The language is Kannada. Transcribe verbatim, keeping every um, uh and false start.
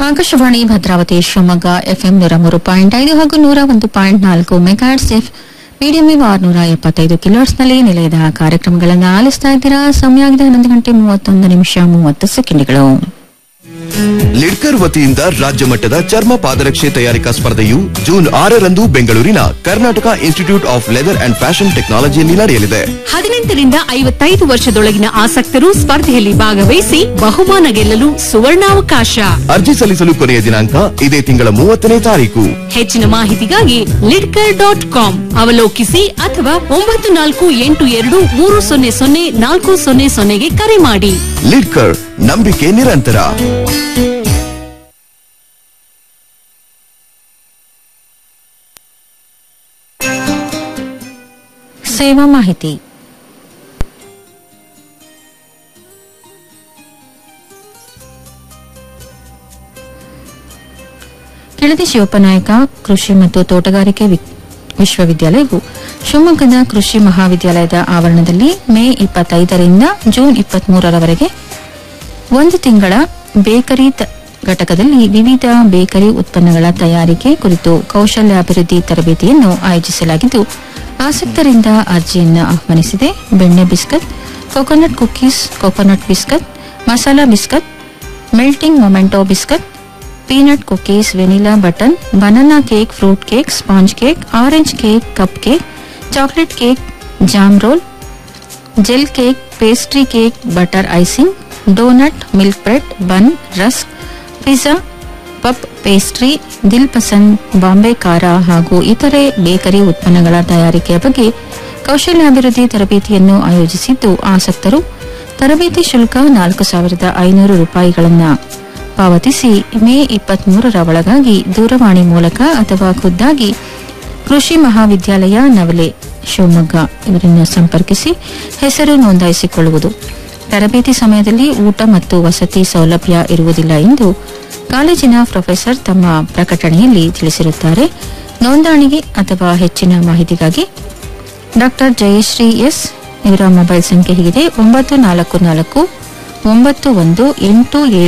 ಆಕಾಶವಾಣಿ ಭದ್ರಾವತಿ ಶಿವಮೊಗ್ಗ ಎಫ್ಎಂ ನೂರ ಮೂರು ಪಾಯಿಂಟ್ ಐದು ಹಾಗೂ ನೂರ ಒಂದು ಪಾಯಿಂಟ್ ನಾಲ್ಕು ಮೆಗಾಹರ್ಟ್ಸ್ ಎಫ್ ಮೀಡಿಯಂ ವೇವ್ ಆರುನೂರ ಎಪ್ಪತ್ತೈದು ಕಿಲೋಹರ್ಟ್ಸ್ನಲ್ಲಿ ನಿಲಯದ ಕಾರ್ಯಕ್ರಮಗಳನ್ನು ಆಲಿಸ್ತಾ ಇದ್ದೀರಾ. ಸಮಯ ಆಗಿದೆ ಹನ್ನೊಂದು ಗಂಟೆ ಮೂವತ್ತೊಂದು ನಿಮಿಷ ಮೂವತ್ತು ಸೆಕೆಂಡ್ಗಳು. ಲಿಡ್ಕರ್ ವತಿಯಿಂದ ರಾಜ್ಯ ಮಟ್ಟದ ಚರ್ಮ ಪಾದರಕ್ಷೆ ತಯಾರಿಕಾ ಸ್ಪರ್ಧೆಯು ಜೂನ್ ಆರರಂದು ಬೆಂಗಳೂರಿನ Karnataka institute of leather and fashion ಟೆಕ್ನಾಲಜಿಯಲ್ಲಿ ನಡೆಯಲಿದೆ. ಹದಿನೆಂಟರಿಂದ ಐವತ್ತೈದು ವರ್ಷದೊಳಗಿನ ಆಸಕ್ತರು ಸ್ಪರ್ಧೆಯಲ್ಲಿ ಭಾಗವಹಿಸಿ ಬಹುಮಾನ ಗೆಲ್ಲಲು ಸುವರ್ಣಾವಕಾಶ. ಅರ್ಜಿ ಸಲ್ಲಿಸಲು ಕೊನೆಯ ದಿನಾಂಕ ಇದೇ ತಿಂಗಳ ಮೂವತ್ತನೇ ತಾರೀಕು. ಹೆಚ್ಚಿನ ಮಾಹಿತಿಗಾಗಿ ಲಿಡ್ಕರ್ ಡಾಟ್ ಕಾಮ್ ಅವಲೋಕಿಸಿ ಅಥವಾ ಒಂಬತ್ತು ನಾಲ್ಕು ಎಂಟು ಎರಡು ಮೂರು ಸೊನ್ನೆ ಸೊನ್ನೆ ನಾಲ್ಕು ಸೊನ್ನೆ ಸೊನ್ನೆಗೆ ಕರೆ ಮಾಡಿ. ಲಿಡ್ಕರ್, ನಂಬಿಕೆ ನಿರಂತರ. ಸೇವಾ ಮಾಹಿತಿ. ಕೆಳದಿ ಶಿವಪ್ಪನಾಯಕ ಕೃಷಿ ಮತ್ತು ತೋಟಗಾರಿಕೆ ವಿಶ್ವವಿದ್ಯಾಲಯವು ಶಿವಮೊಗ್ಗದ ಕೃಷಿ ಮಹಾವಿದ್ಯಾಲಯದ ಆವರಣದಲ್ಲಿ ಮೇ ಇಪ್ಪತ್ತೈದರಿಂದ ಜೂನ್ ಇಪ್ಪತ್ಮೂರರವರೆಗೆ ಒಂದು ತಿಂಗಳ ಬೇಕರಿ ಘಟಕದಲ್ಲಿ ವಿವಿಧ ಬೇಕರಿ ಉತ್ಪನ್ನಗಳ ತಯಾರಿಕೆ ಕುರಿತು ಕೌಶಲ್ಯಾಭಿವೃದ್ಧಿ ತರಬೇತಿಯನ್ನು ಆಯೋಜಿಸಲಾಗಿದ್ದು, ಆಸಕ್ತರಿಂದ ಅರ್ಜಿಯನ್ನು ಆಹ್ವಾನಿಸಿದೆ. ಬೆಣ್ಣೆ biscuit, coconut cookies, coconut biscuit, masala biscuit, melting ಮೊಮೆಂಟೋ biscuit, peanut cookies, vanilla button, banana cake, fruit cake, sponge cake, orange cake, cup cake, chocolate cake, jam roll, gel cake, pastry cake, butter icing, doughnut, milk bread, ಬನ್, ರಸ್ಕ್, ಪಿಜ್ಜಾ, ಪಪ್ ಪೇಸ್ಟ್ರಿ, ದಿಲ್ ಪಸಂದ್, ಬಾಂಬೆ ಖಾರ ಹಾಗೂ ಇತರೆ ಬೇಕರಿ ಉತ್ಪನ್ನಗಳ ತಯಾರಿಕೆಯ ಬಗ್ಗೆ ಕೌಶಲ್ಯಾಭಿವೃದ್ಧಿ ತರಬೇತಿಯನ್ನು ಆಯೋಜಿಸಿದ್ದು, ಆಸಕ್ತರು ತರಬೇತಿ ಶುಲ್ಕ ನಾಲ್ಕು ಸಾವಿರದ ಐನೂರು ರೂಪಾಯಿಗಳನ್ನು ಪಾವತಿಸಿ ಮೇ ಇಪ್ಪತ್ಮೂರರ ಒಳಗಾಗಿ ದೂರವಾಣಿ ಮೂಲಕ ಅಥವಾ ಖುದ್ದಾಗಿ ಕೃಷಿ ಮಹಾವಿದ್ಯಾಲಯ ನವಲೆ ಶಿವಮೊಗ್ಗ ಇವರನ್ನು ಸಂಪರ್ಕಿಸಿ ಹೆಸರು ನೋಂದಾಯಿಸಿಕೊಳ್ಳುವುದು. ತರಬೇತಿ ಸಮಯದಲ್ಲಿ ಊಟ ಮತ್ತು ವಸತಿ ಸೌಲಭ್ಯ ಇರುವುದಿಲ್ಲ ಎಂದು ಕಾಲೇಜಿನ ಪ್ರೊಫೆಸರ್ ತಮ್ಮ ಪ್ರಕಟಣೆಯಲ್ಲಿ ತಿಳಿಸಿರುತ್ತಾರೆ. ನೋಂದಣಿಗೆ ಅಥವಾ ಹೆಚ್ಚಿನ ಮಾಹಿತಿಗಾಗಿ ಡಾ ಜಯಶ್ರೀ ಎಸ್ ಇವರ ಮೊಬೈಲ್ ಸಂಖ್ಯೆ ಹೀಗಿದೆ: ಒಂಬತ್ತು ನಾಲ್ಕು ನಾಲ್ಕು ಒಂಬತ್ತು ಒಂದು ಎಂಟು ಏಳು